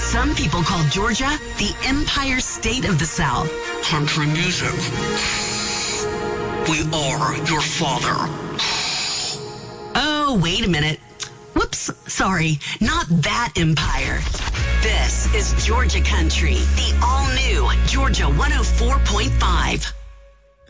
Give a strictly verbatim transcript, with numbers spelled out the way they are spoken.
Some people call Georgia the Empire State of the South. Country music. We are your father. Oh, wait a minute. Whoops, sorry, not that empire. This is Georgia Country, the all-new Georgia one oh four point five.